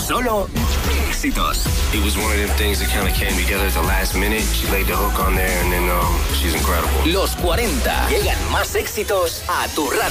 solo éxitos. It was one of them things that kind of came together at the last minute. She laid the hook on there and then she's incredible. Los 40. Llegan más éxitos a tu radio.